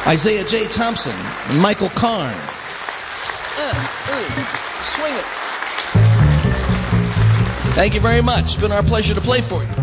Isaiah J. Thompson, and Michael Karn. Swing it. Thank you very much. It's been our pleasure to play for you.